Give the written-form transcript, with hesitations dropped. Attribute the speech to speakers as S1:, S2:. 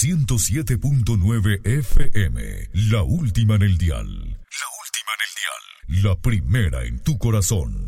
S1: 107.9 FM, la última en el dial. La última en el dial. La primera en tu corazón.